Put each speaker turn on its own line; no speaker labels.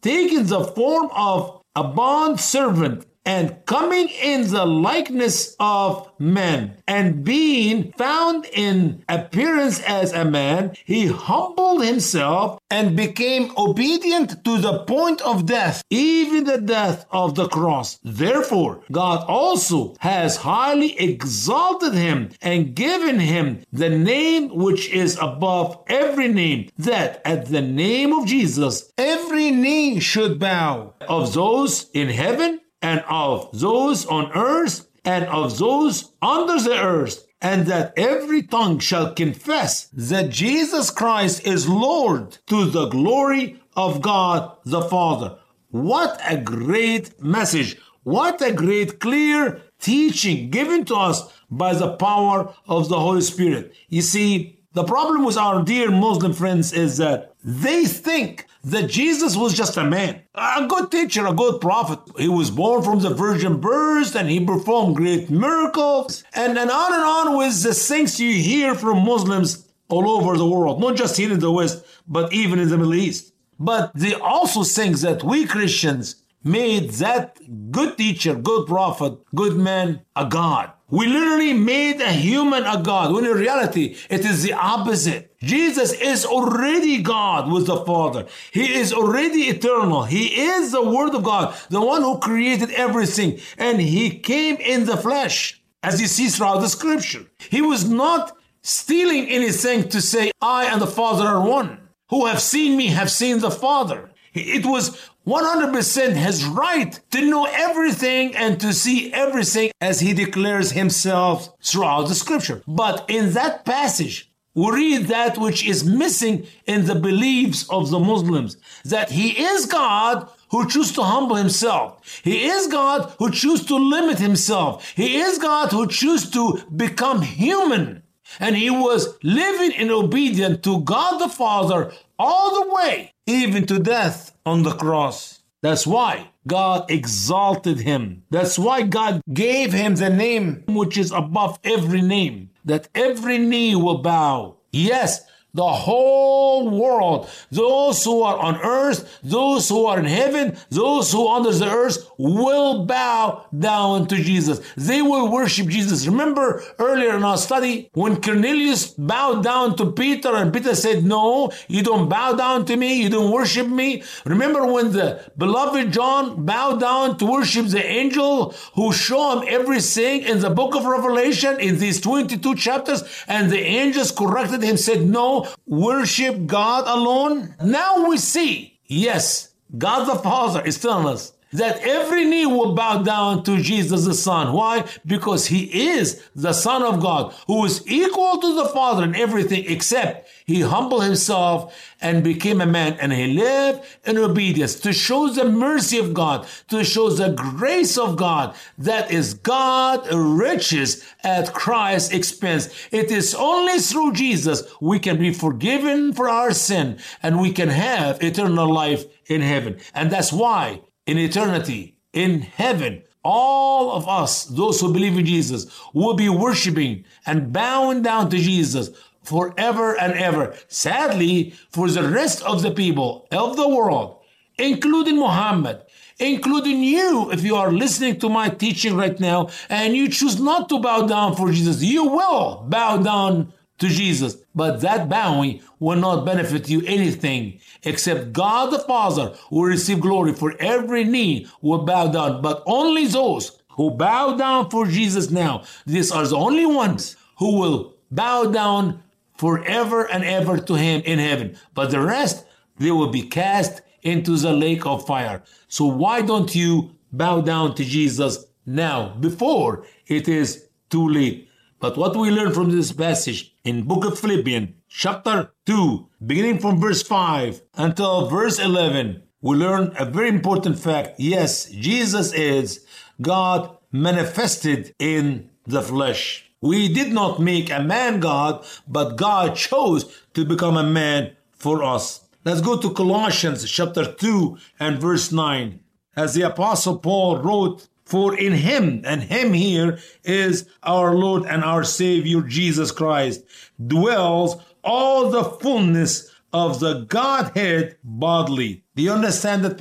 taking the form of a bond servant, and coming in the likeness of man, and being found in appearance as a man, he humbled himself and became obedient to the point of death, even the death of the cross. Therefore, God also has highly exalted him and given him the name which is above every name, that at the name of Jesus every knee should bow, of those in heaven, and of those on earth, and of those under the earth, and that every tongue shall confess that Jesus Christ is Lord, to the glory of God the Father. What a great message! What a great clear teaching given to us by the power of the Holy Spirit. You see, the problem with our dear Muslim friends is that they think that Jesus was just a man, a good teacher, a good prophet. He was born from the virgin birth and he performed great miracles, and on with the things you hear from Muslims all over the world, not just here in the West, but even in the Middle East. But they also think that we Christians made that good teacher, good prophet, good man a God. We literally made a human a God, when in reality, it is the opposite. Jesus is already God with the Father. He is already eternal. He is the Word of God, the one who created everything. And he came in the flesh, as you see throughout the scripture. He was not stealing anything to say, I and the Father are one. Who have seen me have seen the Father. It was 100% his right to know everything and to see everything, as he declares himself throughout the scripture. But in that passage, we read that which is missing in the beliefs of the Muslims, that he is God who chooses to humble himself. He is God who chooses to limit himself. He is God who chooses to become human. And he was living in obedience to God the Father all the way, even to death on the cross. That's why God exalted him. That's why God gave him the name which is above every name, that every knee will bow. Yes, the whole world, those who are on earth, those who are in heaven, those who are under the earth, will bow down to Jesus. They will worship Jesus. Remember earlier in our study when Cornelius bowed down to Peter and Peter said, no, you don't bow down to me, you don't worship me. Remember when the beloved John bowed down to worship the angel who showed him everything in the book of Revelation in these 22 chapters, and the angels corrected him, said, no, worship God alone. Now we see, yes, God the Father is telling us that every knee will bow down to Jesus the Son. Why? Because he is the Son of God, who is equal to the Father in everything, except he humbled himself and became a man, and he lived in obedience to show the mercy of God, to show the grace of God. That is God riches at Christ's expense. It is only through Jesus we can be forgiven for our sin, and we can have eternal life in heaven. And that's why in eternity, in heaven, all of us, those who believe in Jesus, will be worshiping and bowing down to Jesus forever and ever. Sadly, for the rest of the people of the world, including Muhammad, including you, if you are listening to my teaching right now and you choose not to bow down for Jesus, you will bow down to Jesus. But that bowing will not benefit you anything, except God the Father will receive glory, for every knee will bow down. But only those who bow down for Jesus now, these are the only ones who will bow down forever and ever to him in heaven. But the rest, they will be cast into the lake of fire. So why don't you bow down to Jesus now, before it is too late? But what we learn from this passage in book of Philippians, chapter 2, beginning from verse 5 until verse 11, we learn a very important fact. Yes, Jesus is God manifested in the flesh. We did not make a man God, but God chose to become a man for us. Let's go to Colossians chapter 2 and verse 9. As the Apostle Paul wrote, for in him, and him here is our Lord and our Savior Jesus Christ, dwells all the fullness of the Godhead bodily. Do you understand that?